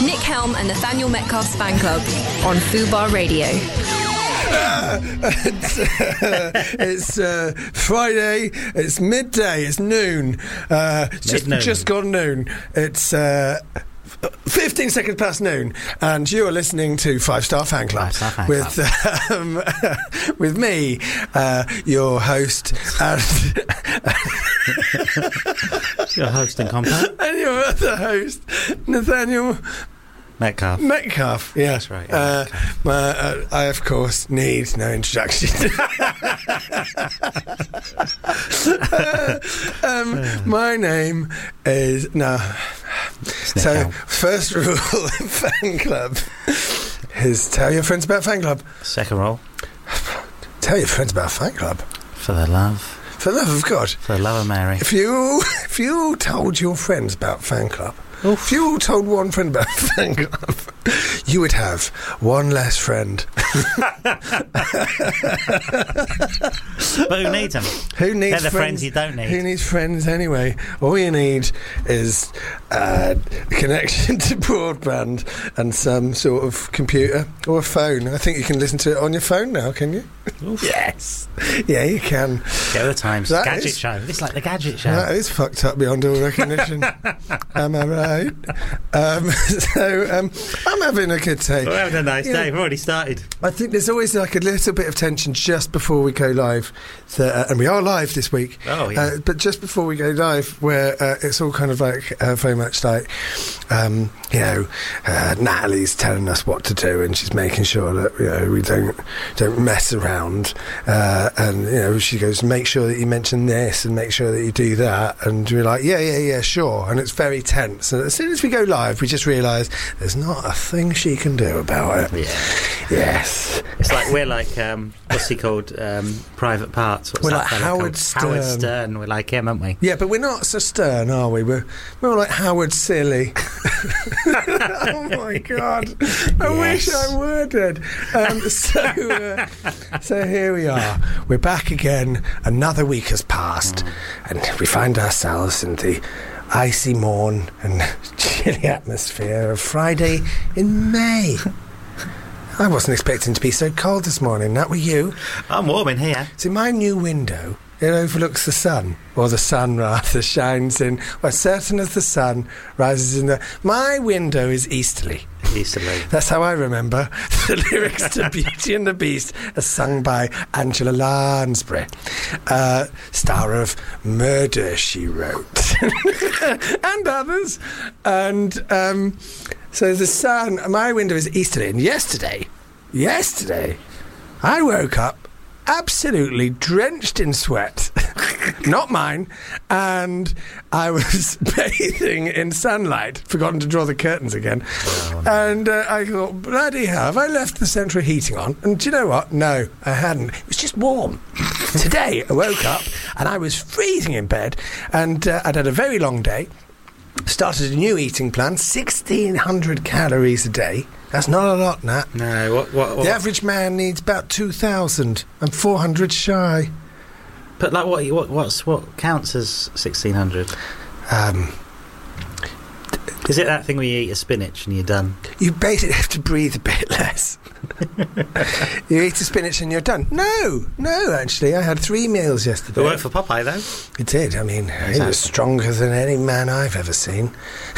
Nick Helm and Nathaniel Metcalf's fan club on Fubar Radio. It's Friday, it's midday, it's noon. Just gone noon. It's 15 seconds past noon, and you are listening to Five Star Fan Club with me, your host, and your host and compere, and your other host, Nathaniel Metcalf, yeah. That's right. I, of course, need no introduction. My name is... No. So, first rule of fan club is tell your friends about fan club. Second rule, tell your friends about fan club. For the love. For the love of God. For the love of Mary. If you told your friends about fan club... If you all told one friend about fan club, you would have one less friend. But who needs them? Who needs They're the friends you don't need. Who needs friends anyway? All you need is a connection to broadband and some sort of computer or a phone. I think you can listen to it on your phone now, can you? Oof. Yes. Yeah, you can. Go the times. Gadget show. It's like the Gadget show. That is fucked up beyond all recognition. Am I right? I'm having a good day. We're having a nice day. We've already started. I think there's always like a little bit of tension just before we go live, and we are live this week. Oh, yeah. But just before we go live, where it's all kind of like very much like, Natalie's telling us what to do, and she's making sure that we don't mess around, and she goes, make sure that you mention this and make sure that you do that, and we're like, yeah, sure, and it's very tense. And as soon as we go live, we just realise there's not a thing she can do about it. Yeah. Yes. It's like we're like what's he called? Private Parts. We're like Howard Stern. Howard Stern. We're like him, aren't we? Yeah, but we're not so stern, are we? We're more like Howard Silly. Oh my God! I wish I were dead. So here we are. We're back again. Another week has passed, and we find ourselves in the icy morn and chilly atmosphere of Friday in May. I wasn't expecting to be so cold this morning. That were you? I'm warm in here. See, my new window, it overlooks the sun, or the sun rather shines in. Well, certain as the sun rises in the... My window is easterly. Easterly. That's how I remember the lyrics to Beauty and the Beast, as sung by Angela Lansbury, star of Murder, She Wrote, and others. And so the sun, my window is easterly, and yesterday, I woke up absolutely drenched in sweat. Not mine. And I was bathing in sunlight. Forgotten to draw the curtains again. Oh, no. And I thought, bloody hell, have I left the central heating on? And do you know what? No, I hadn't. It was just warm. Today, I woke up and I was freezing in bed. And I'd had a very long day. Started a new eating plan, 1,600 calories a day. That's not a lot, Nat. No, what? The average man needs about 2,000. I'm 400 shy. But like, what counts as 1,600? Is it that thing where you eat a spinach and you're done? You basically have to breathe a bit less. You eat a spinach and you're done. No, actually, I had 3 meals yesterday. It worked for Popeye, though. It did. I mean, exactly. He was stronger than any man I've ever seen.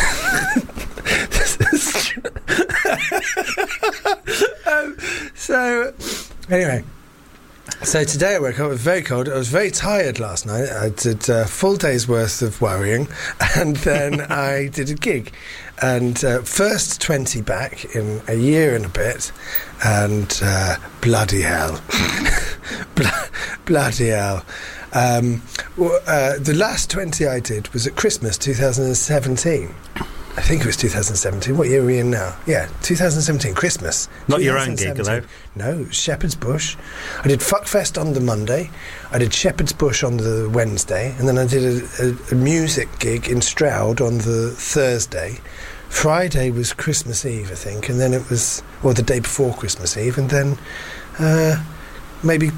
So, anyway. So today I woke up, it was very cold. I was very tired last night. I did a full day's worth of worrying, and then I did a gig. And first 20 back in a year and a bit, and bloody hell. Bloody hell. The last 20 I did was at Christmas 2017. I think it was 2017. What year are we in now? Yeah, 2017, Christmas. Not your own gig, though? No, it was Shepherd's Bush. I did Fuckfest on the Monday. I did Shepherd's Bush on the Wednesday. And then I did a music gig in Stroud on the Thursday. Friday was Christmas Eve, I think. And then it was... Or the day before Christmas Eve. And then maybe